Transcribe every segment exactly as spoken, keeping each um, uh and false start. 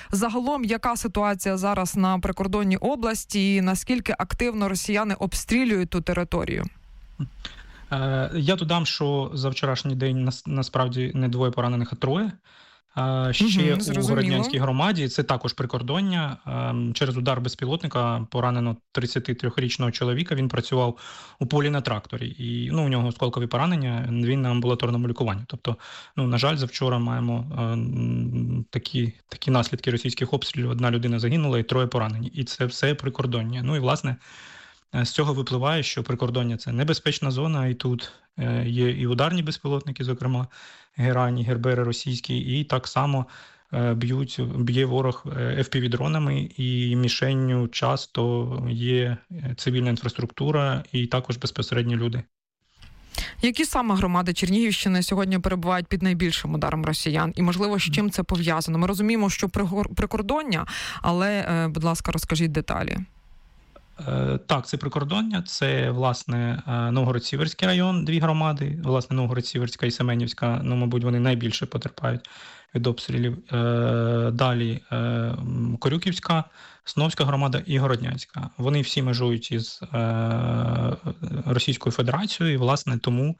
загалом, яка ситуація зараз на прикордонній області і наскільки активно росіяни обстрілюють ту територію? Я додам, що за вчорашній день насправді не двоє поранених, а троє. Ще угу, у Городнянській громаді, це також прикордоння, через удар безпілотника поранено тридцятитрирічного чоловіка, він працював у полі на тракторі, і ну, у нього осколкові поранення, він на амбулаторному лікуванні. Тобто, ну, на жаль, завчора маємо такі, такі наслідки російських обстрілів, одна людина загинула і троє поранені, і це все прикордоння. Ну і, власне, з цього випливає, що прикордоння – це небезпечна зона, і тут є і ударні безпілотники, зокрема Герань, Гербери російські, і так само б'ють, б'є ворог еф пі ві-дронами, і мішенню часто є цивільна інфраструктура і також безпосередньо люди. Які саме громади Чернігівщини сьогодні перебувають під найбільшим ударом росіян? І, можливо, з чим це пов'язано? Ми розуміємо, що прикордоння, але, будь ласка, розкажіть деталі. Так, це прикордоння, це, власне, Новгород-Сіверський район, дві громади, власне, Новгород-Сіверська і Семенівська, ну, мабуть, вони найбільше потерпають від обстрілів. Далі Корюківська, Сновська громада і Городнянська. Вони всі межують із Російською Федерацією, і, власне, тому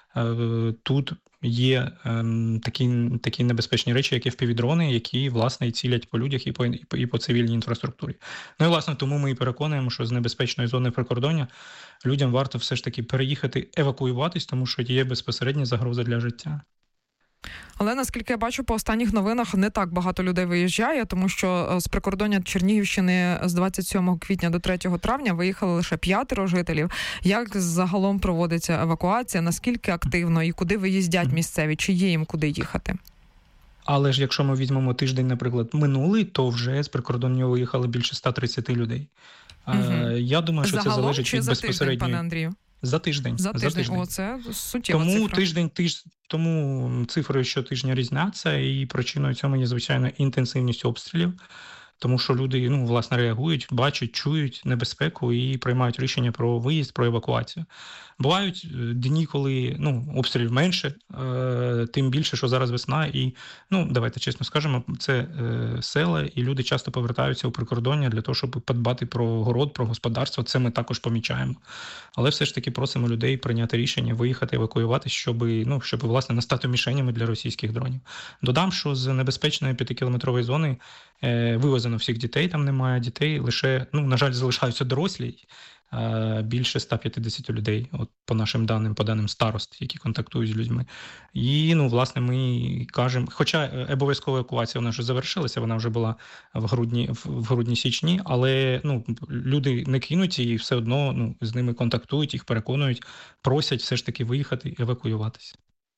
тут є ем, такі, такі небезпечні речі, як еф пі ві-дрони, які, власне, і цілять по людях і по, і по, і по цивільній інфраструктурі. Ну і, власне, тому ми і переконуємо, що з небезпечної зони прикордоння людям варто все ж таки переїхати, евакуюватись, тому що є безпосередня загроза для життя. Але, наскільки я бачу, по останніх новинах не так багато людей виїжджає, тому що з прикордоння Чернігівщини з двадцять сьомого квітня до третього травня виїхали лише п'ятеро жителів. Як загалом проводиться евакуація, наскільки активно і куди виїздять місцеві, чи є їм куди їхати? Але ж якщо ми візьмемо тиждень, наприклад, минулий, то вже з прикордоння виїхали більше ста тридцяти людей. Угу. Я думаю, що загалом, це залежить чи від за безпосередньої... тиждень, пане Андрію? За тиждень. За тиждень. За тиждень. О, це суттєва тому цифра. Тиждень, тиж... Тому цифри щотижня різняться, і причиною цьому є, звичайно, інтенсивність обстрілів, тому що люди, ну, власне, реагують, бачать, чують небезпеку і приймають рішення про виїзд, про евакуацію. Бувають дні, коли, ну, обстрілів менше, е, тим більше, що зараз весна, і, ну, давайте чесно скажемо, це е, села, і люди часто повертаються у прикордоння для того, щоб подбати про город, про господарство, це ми також помічаємо. Але все ж таки просимо людей прийняти рішення, виїхати, евакуюватися, щоб, ну, щоб, власне, не стати мішенями для російських дронів. Додам, що з небезпечної п'ятикілометрової зони е, вивезено всіх дітей, там немає дітей, лише, ну, на жаль, залишаються дорослі, більше ста п'ятдесят людей, от по нашим даним, по даним старост, які контактують з людьми. І, ну, власне, ми кажемо, хоча обов'язкова евакуація, вона вже завершилася, вона вже була в грудні, в грудні-січні, але, ну, люди не кинуті і все одно, ну, з ними контактують, їх переконують, просять все ж таки виїхати, евакуюватися.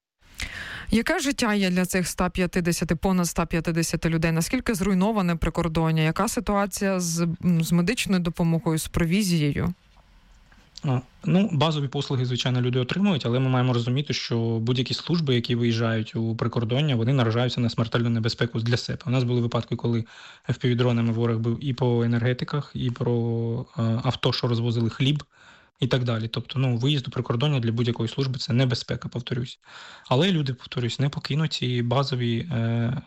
Яке життя є для цих ста п'ятдесят, понад ста п'ятдесят людей? Наскільки зруйноване прикордоння? Яка ситуація з, з медичною допомогою, з провізією? Ну, базові послуги, звичайно, люди отримують, але ми маємо розуміти, що будь-які служби, які виїжджають у прикордоння, вони наражаються на смертельну небезпеку для себе. У нас були випадки, коли еф пі ві-дронами ворог бив і по енергетиках, і про авто, що розвозили хліб, і так далі. Тобто, ну, виїзд у прикордоння для будь-якої служби – це небезпека, повторюсь. Але люди, повторюсь, не покинуті, базові, е,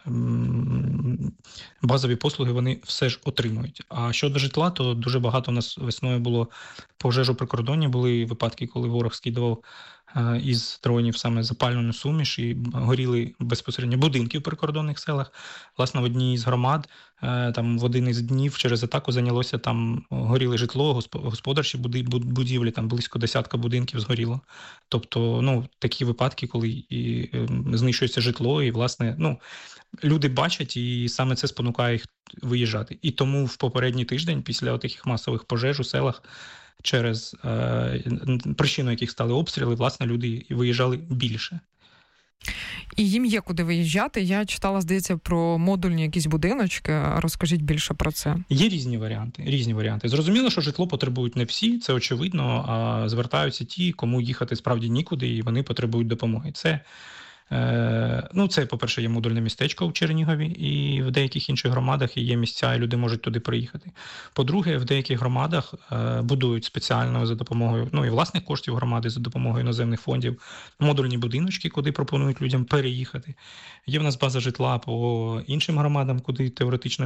базові послуги вони все ж отримують. А щодо житла, то дуже багато у нас весною було пожеж у прикордонні, були випадки, коли ворог скидував е, із дронів саме запальну суміш і горіли безпосередньо будинки в прикордонних селах. Власне, в одній із громад там в один із днів через атаку зайнялося, там горіли житло, господарчі будівлі, там близько десятка будинків згоріло. Тобто, ну, такі випадки, коли і знищується житло, і, власне, ну, люди бачать, і саме це спонукає їх виїжджати. І тому в попередній тиждень, після таких масових пожеж у селах, через е, причину яких стали обстріли, власне, люди виїжджали більше. І їм є куди виїжджати. Я читала, здається, про модульні якісь будиночки. Розкажіть більше про це. Є різні варіанти. Різні варіанти. Зрозуміло, що житло потребують не всі, це очевидно, а звертаються ті, кому їхати справді нікуди, і вони потребують допомоги. Це Ну, це, по-перше, є модульне містечко в Чернігові, і в деяких інших громадах є місця, і люди можуть туди приїхати. По-друге, в деяких громадах будують спеціально за допомогою, ну, і власних коштів громади, за допомогою іноземних фондів, модульні будиночки, куди пропонують людям переїхати. Є в нас база житла по іншим громадам, куди теоретично